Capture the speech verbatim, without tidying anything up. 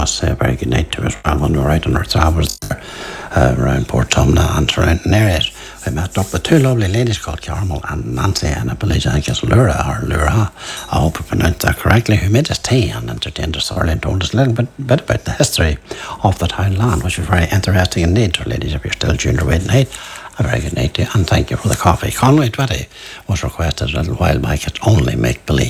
us a very good night to us well when we were right on our travels there uh, around Port Tumna and surrounding areas. We met up with two lovely ladies called Carmel and Nancy, and I believe I guess Lura or Lura, I hope I pronounced that correctly, who made us tea and entertained us thoroughly and told us a little bit, bit about the history of the townland, which was very interesting indeed. So ladies, if you're still tuned away tonight, a very good night to you and thank you for the coffee. Conway Twitty was requested a little while back. It's only make believe.